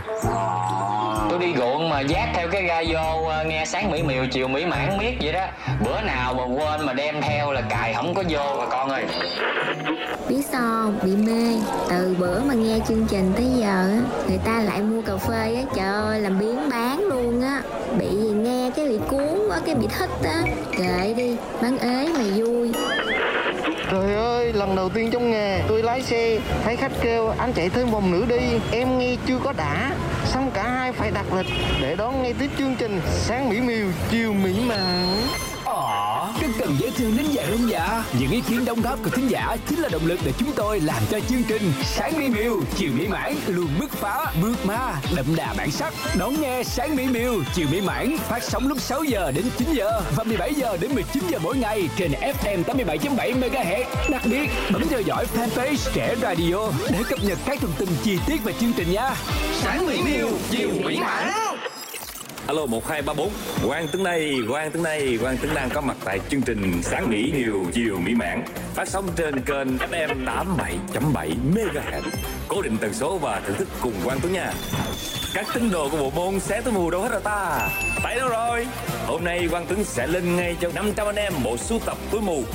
Tôi đi ruộng mà dát theo cái radio nghe sáng mỹ miều chiều mỹ mãn miết vậy đó. Bữa nào mà quên mà đem theo là cài không có vô bà con ơi. Biết sao không? Bị mê. Từ bữa mà nghe chương trình tới giờ á, người ta lại mua cà phê á, trời ơi làm biếng bán luôn á. Bị nghe cái bị cuốn quá, cái bị thích á. Kệ đi, bán ế mà vui. Trời ơi, lần đầu tiên trong nghề tôi lái xe, thấy khách kêu anh chạy thêm vòng nữa đi. Em nghe chưa có đã, xong cả hai phải đặt lịch để đón nghe tiếp chương trình sáng mỹ miều, chiều mỹ mãn. Rất cần dễ thương đến vậy không dạ? Những ý kiến đóng góp của thính giả chính là động lực để chúng tôi làm cho chương trình Sáng Mỹ Miều, Chiều Mỹ Mãn luôn bứt phá, vượt ma, đậm đà bản sắc. Đón nghe Sáng Mỹ Miều, Chiều Mỹ Mãn phát sóng lúc 6 giờ đến 9 giờ và 17 giờ đến 19 giờ mỗi ngày trên FM 87.7 MHz. Đặc biệt, bấm theo dõi fanpage Trẻ Radio để cập nhật các thông tin chi tiết về chương trình nha. Sáng mỹ miều, chiều mỹ mãn. Alo 1234, Quang Tuấn đây, Quang Tuấn đang có mặt tại chương trình Sáng Mỹ Miều, Chiều Mỹ Mãn, phát sóng trên kênh FM 87.7 MHz. Cố định tần số và thưởng thức cùng Quang Tuấn nha. Các tín đồ của bộ môn xé túi mù đâu hết rồi ta? Tại đâu rồi? Hôm nay Quang Tuấn sẽ lên ngay cho 500 anh em bộ sưu tập túi mù